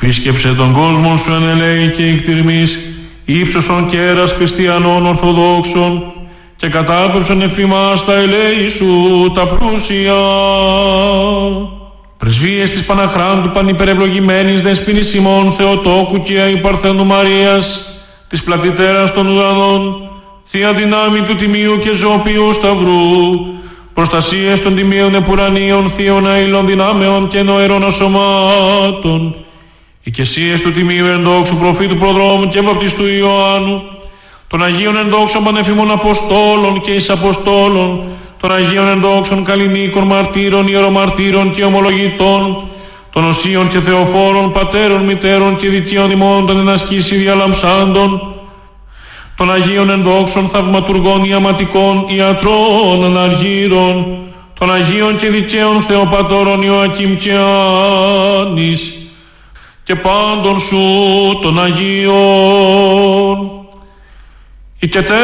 Επίσκεψε τον κόσμο σου εν ελέη και εκτιρμής, ύψωσον κέρας χριστιανών ορθοδόξων, και κατάπεψον εφήμας τα ελέη σου τα πλούσια. Πρεσβείες της Παναχράντου πανυπερευλογημένης δεσποίνης ημών Θεοτόκου και Αϊπαρθένου Μαρίας, της πλατητέρας των ουρανών, θεία δυνάμει του Τιμίου και Ζώπιου Σταυρού, προστασίες των τιμίων επουρανίων θείων αήλων δυνάμεων και νοερών σωμάτων, οικεσίες του Τιμίου ενδόξου προφήτου προδρόμου και βαπτιστού Ιωάννου, των Αγίων ενδόξων πανεφήμων Αποστόλων και εις Αποστόλων, των Αγίων ενδόξων καλλινίκων μαρτύρων, ιερομαρτύρων και ομολογητών, των οσίων και θεοφόρων, πατέρων, μητέρων και δικαίων ημών των ενασκήσει διαλαμψάντων, των Αγίων ενδόξων θαυματουργών ιαματικών, ιατρών, αναργύρων, των Αγίων και δικαίων Θεοπατώρων Ιωακήμ και Άννης, και πάντων σου των Αγίων.